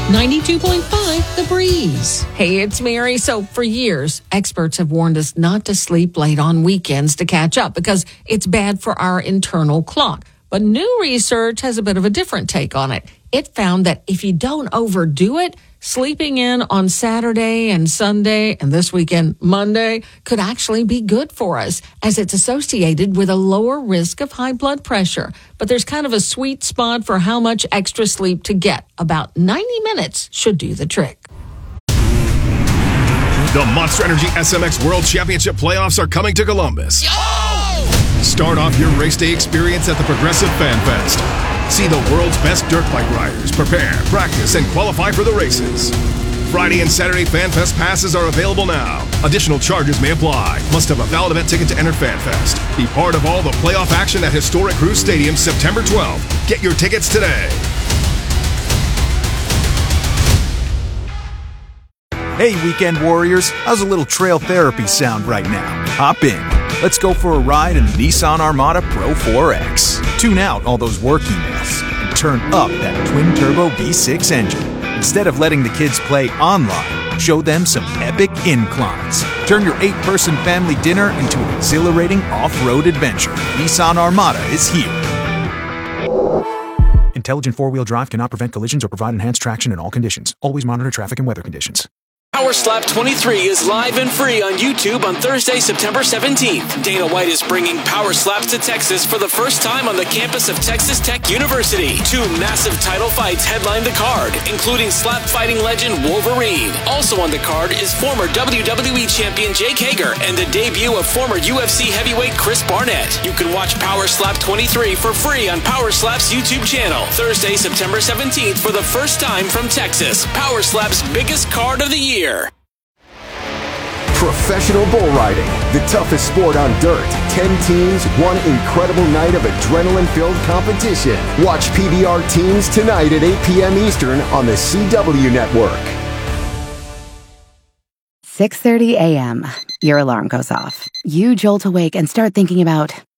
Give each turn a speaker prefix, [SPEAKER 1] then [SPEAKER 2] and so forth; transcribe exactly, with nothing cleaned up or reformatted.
[SPEAKER 1] ninety-two point five The Breeze. Hey, it's Mary. So for years, experts have warned us not to sleep late on weekends to catch up because it's bad for our internal clock. But new research has a bit of a different take on it. It found that if you don't overdo it, sleeping in on Saturday and Sunday and this weekend, Monday, could actually be good for us as it's associated with a lower risk of high blood pressure. But there's kind of a sweet spot for how much extra sleep to get. About ninety minutes should do the trick.
[SPEAKER 2] The Monster Energy S M X World Championship playoffs are coming to Columbus.
[SPEAKER 3] Oh!
[SPEAKER 2] Start off your race day experience at the Progressive Fan Fest. See the world's best dirt bike riders prepare, practice, and qualify for the races. Friday and Saturday Fan Fest passes are available now. Additional charges may apply. Must have a valid event ticket to enter Fan Fest. Be part of all the playoff action at Historic Cruise Stadium September twelfth. Get your tickets today.
[SPEAKER 4] Hey, weekend warriors, how's a little trail therapy sound right now? Hop in. Let's go for a ride in the Nissan Armada Pro four X. Tune out all those work emails and turn up that twin-turbo V six engine. Instead of letting the kids play online, show them some epic inclines. Turn your eight-person family dinner into an exhilarating off-road adventure. Nissan Armada is here. Intelligent four-wheel drive cannot prevent collisions or provide enhanced traction in all conditions. Always monitor traffic and weather conditions.
[SPEAKER 3] Power Slap twenty-three is live and free on YouTube on Thursday, September seventeenth. Dana White is bringing Power Slaps to Texas for the first time on the campus of Texas Tech University. Two massive title fights headline the card, including slap fighting legend Wolverine. Also on the card is former W W E champion Jake Hager and the debut of former U F C heavyweight Chris Barnett. You can watch Power Slap twenty-three for free on Power Slap's YouTube channel. Thursday, September seventeenth for the first time from Texas. Power Slap's biggest card of the year.
[SPEAKER 5] Professional bull riding, the toughest sport on dirt. Ten teams, one incredible night of adrenaline-filled competition. Watch P B R Teams tonight at eight p.m. Eastern on the C W Network.
[SPEAKER 6] six thirty a.m. Your alarm goes off. You jolt awake and start thinking about